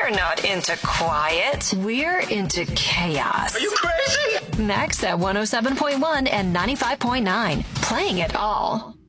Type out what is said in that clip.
We're not into quiet. We're into chaos. Are you crazy? Next at 107.1 and 95.9. Playing it all.